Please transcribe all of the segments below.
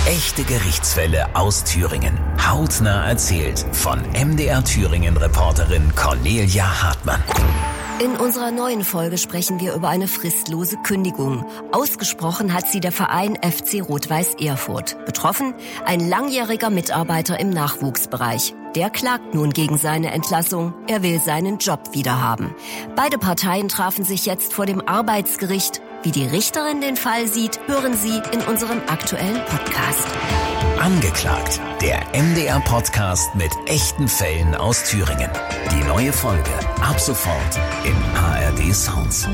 Echte Gerichtsfälle aus Thüringen. Hautnah erzählt von MDR Thüringen-Reporterin Cornelia Hartmann. In unserer neuen Folge sprechen wir über eine fristlose Kündigung. Ausgesprochen hat sie der Verein FC Rot-Weiß Erfurt. Betroffen ein langjähriger Mitarbeiter im Nachwuchsbereich. Der klagt nun gegen seine Entlassung. Er will seinen Job wiederhaben. Beide Parteien trafen sich jetzt vor dem Arbeitsgericht. Wie die Richterin den Fall sieht, hören Sie in unserem aktuellen Podcast. Angeklagt, der MDR-Podcast mit echten Fällen aus Thüringen. Die neue Folge ab sofort im ARD Sounds.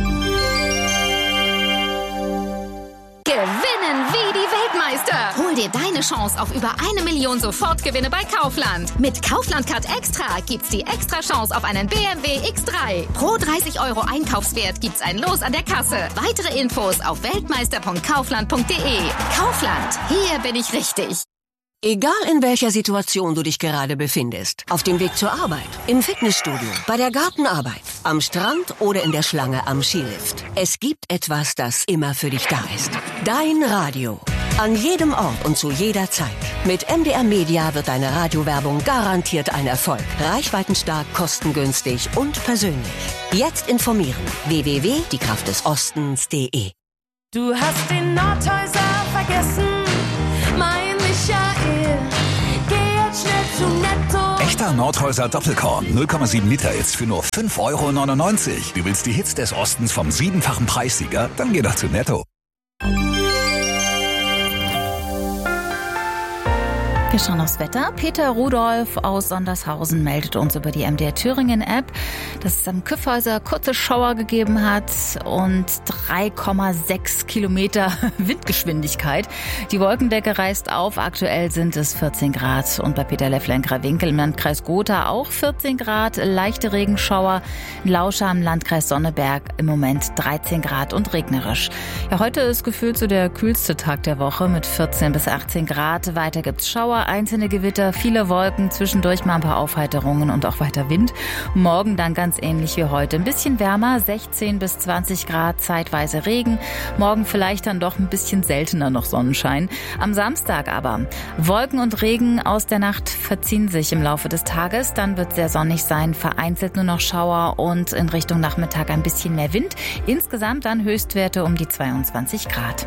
Gewinnen wie die Weltmeister. Hol dir deine Chance auf über 1 Million Sofortgewinne bei Kaufland. Mit Kaufland Card Extra gibt's die extra Chance auf einen BMW X3. Pro 30 € Einkaufswert gibt's ein Los an der Kasse. Weitere Infos auf weltmeister.kaufland.de. Kaufland, hier bin ich richtig. Egal in welcher Situation du dich gerade befindest, auf dem Weg zur Arbeit, im Fitnessstudio, bei der Gartenarbeit, am Strand oder in der Schlange am Skilift. Es gibt etwas, das immer für dich da ist. Dein Radio. An jedem Ort und zu jeder Zeit. Mit MDR Media wird deine Radiowerbung garantiert ein Erfolg. Reichweitenstark, kostengünstig und persönlich. Jetzt informieren. www.diekraftdesostens.de. Du hast den Nordhäuser vergessen, mein Michael. Geh jetzt schnell zu Netto. Echter Nordhäuser Doppelkorn, 0,7 Liter jetzt für nur 5,99 €. Du willst die Hits des Ostens vom 7-fachen Preissieger? Dann geh doch zu Netto. Wir schauen aufs Wetter. Peter Rudolph aus Sondershausen meldet uns über die MDR Thüringen-App, dass es am Kyffhäuser kurze Schauer gegeben hat und 3,6 Kilometer Windgeschwindigkeit. Die Wolkendecke reißt auf. Aktuell sind es 14 Grad. Und bei Peter Leffler in Krawinkel im Landkreis Gotha auch 14 Grad. Leichte Regenschauer. In Lauscha im Landkreis Sonneberg im Moment 13 Grad und regnerisch. Ja, heute ist gefühlt so der kühlste Tag der Woche mit 14 bis 18 Grad. Weiter gibt's Schauer, einzelne Gewitter, viele Wolken, zwischendurch mal ein paar Aufheiterungen und auch weiter Wind. Morgen dann ganz ähnlich wie heute. Ein bisschen wärmer, 16 bis 20 Grad, zeitweise Regen. Morgen vielleicht dann doch ein bisschen seltener noch Sonnenschein. Am Samstag aber Wolken und Regen aus der Nacht verziehen sich im Laufe des Tages. Dann wird es sehr sonnig sein, vereinzelt nur noch Schauer und in Richtung Nachmittag ein bisschen mehr Wind. Insgesamt dann Höchstwerte um die 22 Grad.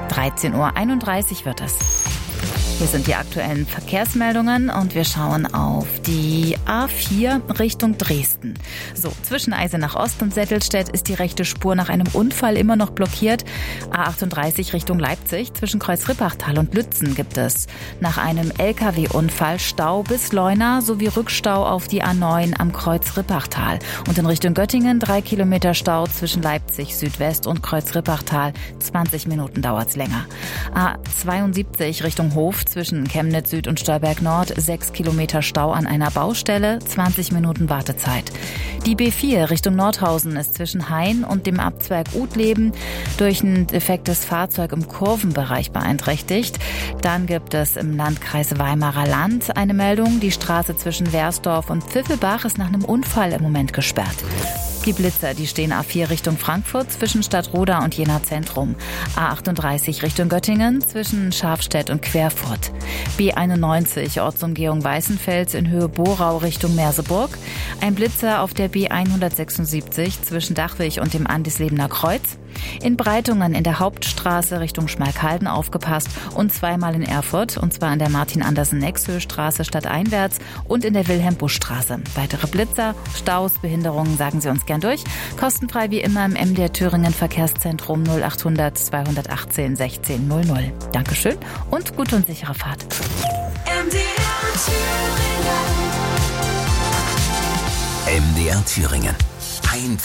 13:31 Uhr wird es. Hier sind die aktuellen Verkehrsmeldungen und wir schauen auf die A4 Richtung Dresden. So, zwischen Eisenach Ost und Settelstedt ist die rechte Spur nach einem Unfall immer noch blockiert. A38 Richtung Leipzig, zwischen Kreuz-Rippachtal und Lützen gibt es nach einem LKW-Unfall Stau bis Leuna sowie Rückstau auf die A9 am Kreuz-Rippachtal. Und in Richtung Göttingen 3 Kilometer Stau zwischen Leipzig Südwest und Kreuz-Rippachtal. 20 Minuten dauert's länger. A72 Richtung Hof zwischen Chemnitz Süd und Stolberg Nord, 6 Kilometer Stau an einer Baustelle, 20 Minuten Wartezeit. Die B4 Richtung Nordhausen ist zwischen Hain und dem Abzweig Utleben durch ein defektes Fahrzeug im Kurvenbereich beeinträchtigt. Dann gibt es im Landkreis Weimarer Land eine Meldung. Die Straße zwischen Wersdorf und Pfiffelbach ist nach einem Unfall im Moment gesperrt. Die Blitzer, die stehen A4 Richtung Frankfurt zwischen Stadtroda und Jena Zentrum. A38 Richtung Göttingen zwischen Schafstedt und Querfurt. B91 Ortsumgehung Weißenfels in Höhe Borau Richtung Merseburg. Ein Blitzer auf der B176 zwischen Dachwig und dem Andislebener Kreuz. In Breitungen in der Hauptstraße Richtung Schmalkalden aufgepasst und zweimal in Erfurt, und zwar an der Martin-Andersen-Nexhö-Straße stadteinwärts und in der Wilhelm-Busch-Straße. Weitere Blitzer, Staus, Behinderungen sagen Sie uns gern durch. Kostenfrei wie immer im MDR Thüringen Verkehrszentrum 0800 218 16 00. Dankeschön und gute und sichere Fahrt. MDR Thüringen.